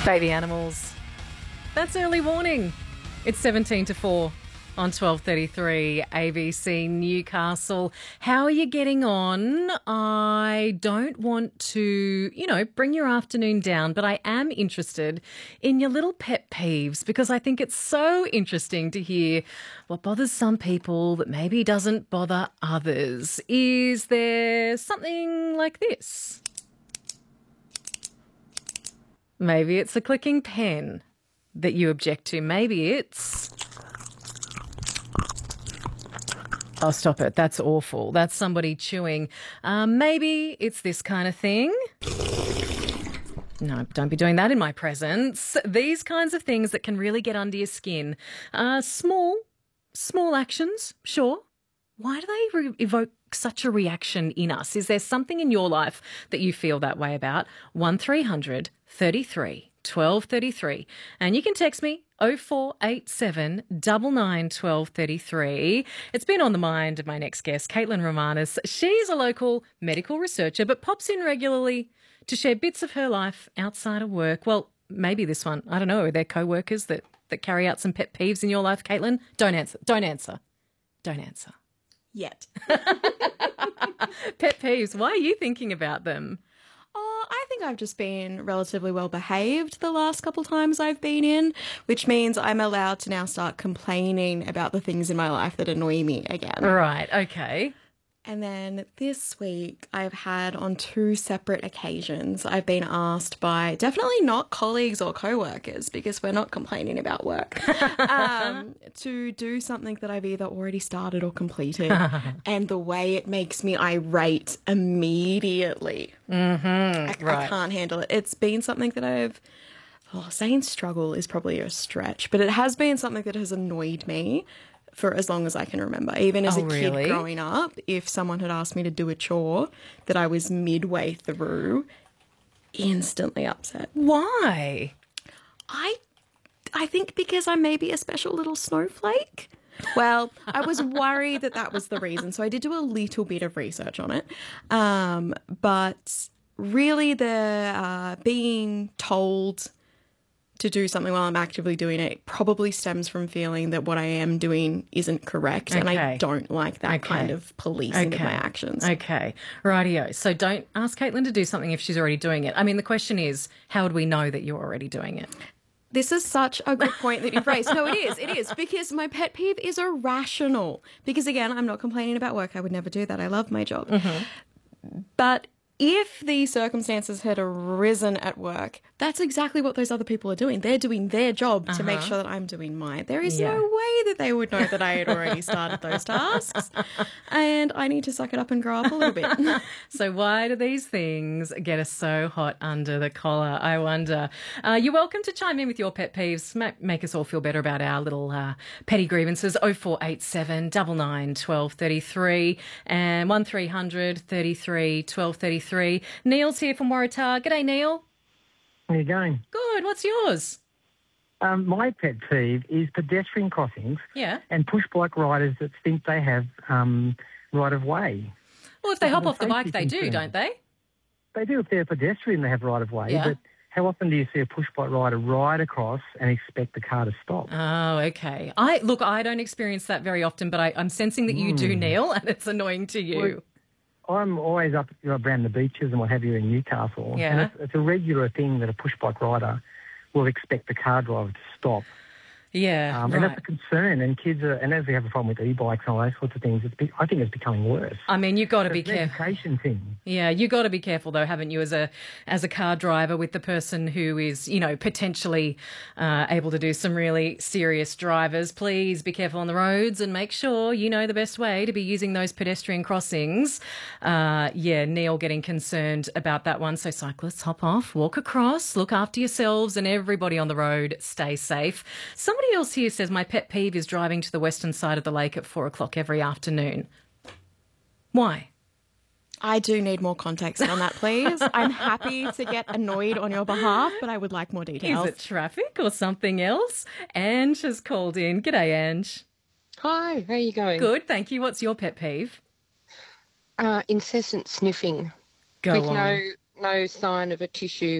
Baby animals. That's early warning. It's 17 to 4 on 12:33 ABC Newcastle. How are you getting on? I don't want to, bring your afternoon down, but I am interested in your little pet peeves because I think it's so interesting to hear what bothers some people that maybe doesn't bother others. Is there something like this? Maybe it's a clicking pen that you object to. Maybe it's... Oh, stop it. That's awful. That's somebody chewing. Maybe it's this kind of thing. No, don't be doing that in my presence. These kinds of things that can really get under your skin. Small actions, sure. Why do they evoke such a reaction in us? Is there something in your life that you feel that way about? 1300 33 1233. And you can text me 0487 99 1233. It's been on the mind of my next guest, Caitlin Romanes. She's a local medical researcher but pops in regularly to share bits of her life outside of work. Well, maybe this one, I don't know, are there co-workers that carry out some pet peeves in your life, Caitlin? Don't answer. Yet. Pet peeves, why are you thinking about them? Oh, I think I've just been relatively well behaved the last couple times I've been in, which means I'm allowed to now start complaining about the things in my life that annoy me again. Right, okay. And then this week I've had on two separate occasions, I've been asked by definitely not colleagues or co-workers, because we're not complaining about work, to do something that I've either already started or completed. And the way it makes me irate immediately. I can't handle it. It's been something that saying struggle is probably a stretch, but it has been something that has annoyed me for as long as I can remember. Even as a kid growing up, if someone had asked me to do a chore that I was midway through, instantly upset. Why? I think because I'm maybe a special little snowflake. Well, I was worried that was the reason, so I did do a little bit of research on it. But really the being told to do something while I'm actively doing it probably stems from feeling that what I am doing isn't correct. And I don't like that kind of policing of my actions. Okay, rightio. So don't ask Caitlin to do something if she's already doing it. I mean, the question is, how would we know that you're already doing it? This is such a good point that you've raised. No, it is, because my pet peeve is irrational. Because again, I'm not complaining about work. I would never do that. I love my job. But if the circumstances had arisen at work, that's exactly what those other people are doing. They're doing their job to make sure that I'm doing mine. There is no way that they would know that I had already started those tasks. And I need to suck it up and grow up a little bit. So why do these things get us so hot under the collar, I wonder? You're welcome to chime in with your pet peeves. Make us all feel better about our little petty grievances. 0487 99 1233 and 1300 33 1233. Neil's here from Waratah. G'day, Neil. How are you going? Good. What's yours? My pet peeve is pedestrian crossings and push bike riders that think they have right of way. Well, if they hop off the bike, they do, don't they? They do if they're a pedestrian, they have right of way. Yeah. But how often do you see a push bike rider ride across and expect the car to stop? Oh, okay. I don't experience that very often, but I'm sensing that you do, Neil, and it's annoying to you. Well, I'm always up around the beaches and what have you in Newcastle. Yeah. And it's a regular thing that a push bike rider will expect the car driver to stop. Yeah, And that's a concern. And kids and as we have a problem with e-bikes and all those sorts of things, I think it's becoming worse. I mean, you've got to be It's an careful. education thing. Yeah, you've got to be careful, though, haven't you, as a car driver with the person who is, potentially able to do some really serious drivers. Please be careful on the roads and make sure you know the best way to be using those pedestrian crossings. Neil getting concerned about that one. So cyclists, hop off, walk across, look after yourselves and everybody on the road. Stay safe. Somebody else here says my pet peeve is driving to the western side of the lake at 4 o'clock every afternoon. Why? I do need more context on that, please. I'm happy to get annoyed on your behalf, but I would like more details. Is it traffic or something else? Ange has called in. G'day, Ange. Hi, how are you going? Good, thank you. What's your pet peeve? Incessant sniffing Go with on. no sign of a tissue